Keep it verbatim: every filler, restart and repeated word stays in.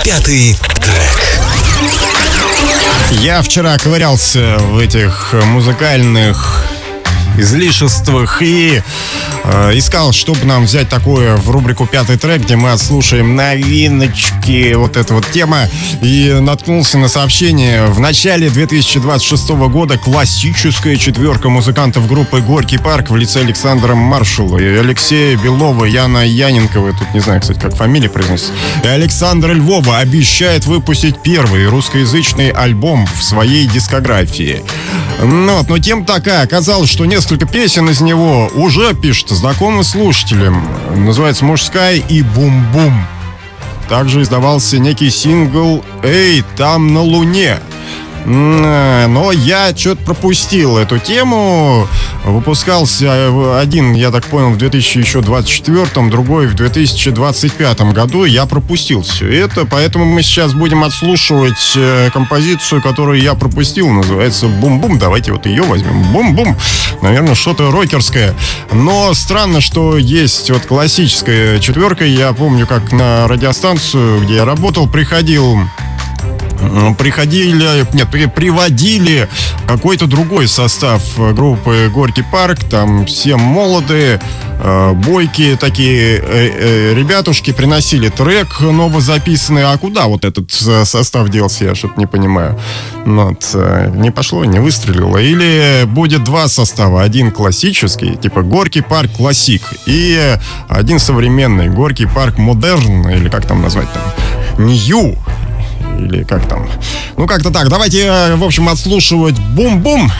Пятый трек. Я вчера ковырялся в этих музыкальных излишествах и э, искал, чтобы нам взять такое в рубрику «Пятый трек», где мы отслушаем новиночки, вот эта вот тема. И наткнулся на сообщение: в начале две тысячи двадцать шестого года классическая четверка музыкантов группы «Горький парк» в лице Александра Маршала и Алексея Белова, Яна Яненкова, тут не знаю, кстати, как фамилия произносится, и Александра Львова обещает выпустить первый русскоязычный альбом в своей дискографии. Ну, вот, но тема такая, оказалось, что несколько песен из него уже пишут знакомым слушателям. Называется «Мужская» и «Бум-бум». Также издавался некий сингл «Эй, там на Луне». Но я что-то пропустил эту тему. Выпускался один, я так понял, в две тысячи двадцать четвёртом, другой в две тысячи двадцать пятом году. Я пропустил все это, поэтому мы сейчас будем отслушивать композицию, которую я пропустил. Называется «Бум-бум». Давайте вот ее возьмем. «Бум-бум». Наверное, что-то рокерское. Но странно, что есть вот классическая четверка. Я помню, как на радиостанцию, где я работал, приходил... Приходили, нет, приводили какой-то другой состав группы «Горький парк». Там все молодые, бойкие такие ребятушки приносили трек новозаписанный. А куда вот этот состав делся, я что-то не понимаю. Вот, не пошло, не выстрелило. Или будет два состава. Один классический, типа «Горький парк классик», и один современный «Горький парк модерн», или как там назвать там, «Нью». Или как там? Ну, как-то так. Давайте, в общем, отслушивать «Бум-бум».